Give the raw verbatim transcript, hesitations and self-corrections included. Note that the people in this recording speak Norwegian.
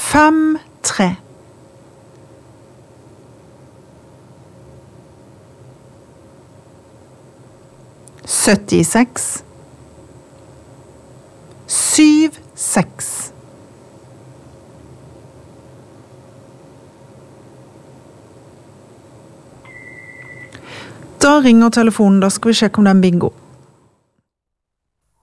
fem tre. syttiseks. syv seks. Da ringer telefonen, da skal vi sjekke om det er en bingo.